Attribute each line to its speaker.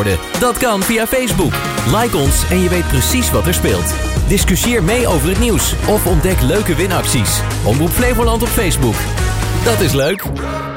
Speaker 1: worden? Dat kan via Facebook. Like ons en je weet precies wat er speelt. Discussieer mee over het nieuws of ontdek leuke winacties. Omroep Flevoland op Facebook. Dat is leuk.